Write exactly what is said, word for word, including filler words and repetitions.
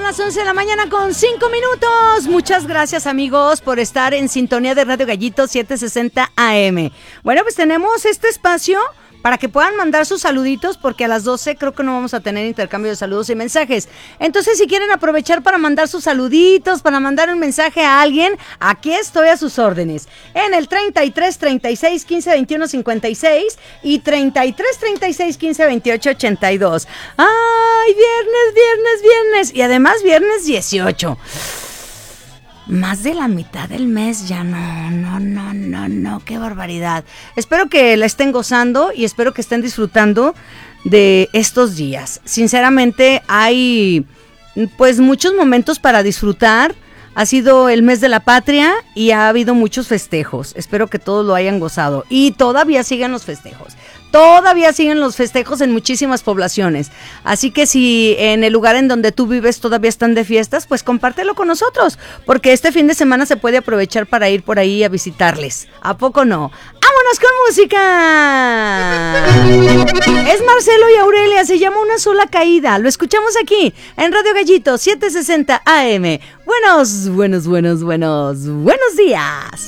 las once de la mañana con cinco minutos. Muchas gracias, amigos, por estar en sintonía de Radio Gallito setecientos sesenta A M. Bueno, pues tenemos este espacio para que puedan mandar sus saluditos, porque a las doce creo que no vamos a tener intercambio de saludos y mensajes. Entonces, si quieren aprovechar para mandar sus saluditos, para mandar un mensaje a alguien, aquí estoy a sus órdenes. En el treinta y tres, treinta y seis, quince, veintiuno, cincuenta y seis y treinta y tres, treinta y seis, quince, veintiocho, ochenta y dos. ¡Ay, viernes, viernes, viernes! Y además viernes dieciocho. Más de la mitad del mes ya no, no, no, no, no, qué barbaridad. Espero que la estén gozando y espero que estén disfrutando de estos días. Sinceramente, hay pues muchos momentos para disfrutar. Ha sido el mes de la patria y ha habido muchos festejos. Espero que todos lo hayan gozado. Y todavía siguen los festejos. Todavía siguen los festejos en muchísimas poblaciones. Así que si en el lugar en donde tú vives todavía están de fiestas, pues compártelo con nosotros, porque este fin de semana se puede aprovechar para ir por ahí a visitarles. ¿A poco no? ¡Vámonos con música! Es Marcelo y Aurelia, se llama Una Sola Caída. Lo escuchamos aquí en Radio Gallito setecientos sesenta A M. Buenos, buenos, buenos, buenos, buenos días.